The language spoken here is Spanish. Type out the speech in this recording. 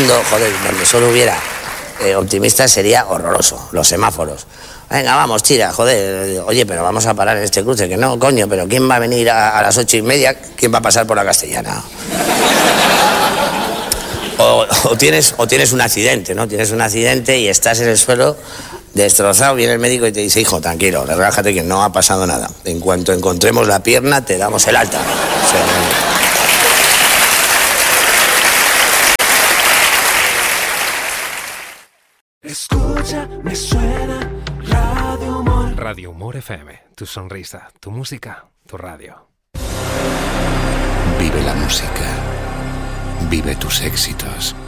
mundo, joder, donde solo hubiera optimistas sería horroroso. Los semáforos. Venga, vamos, tira, joder. Oye, pero vamos a parar en este cruce. Que no, coño, pero ¿quién va a venir a las 8:30? ¿Quién va a pasar por la Castellana? O tienes un accidente, ¿no? Tienes un accidente y estás en el suelo destrozado, viene el médico y te dice, hijo, tranquilo, relájate que no ha pasado nada. En cuanto encontremos la pierna, te damos el alta. O sea, escucha, me suena Radio Humor. Radio Humor FM, tu sonrisa, tu música, tu radio. Vive la música. Vive tus éxitos.